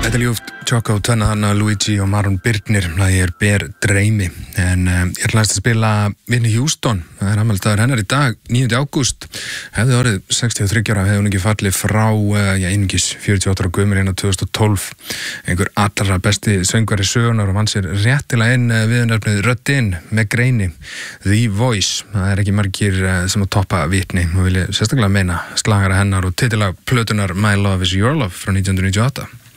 Þetta ljúft Choco tvenna þarna Luigi og Maron Birnir, það Ber Dreimi, en ég ætla að spila Whitney Houston, það afmælisdagur hennar í dag, 9. ágúst, hefði orðið 63 ára, hefði hún ekki fallið frá, einungis 48 ára gömur hérna 2012, einhver allra besti söngvari sögunar og vann sér réttilega inn viðurnefnið Röddinn með greini, The Voice, það ekki margir sem að toppa Whitney, og vilja sérstaklega meina slagara hennar og titilag plötunar My Love Is Your Love frá 1998.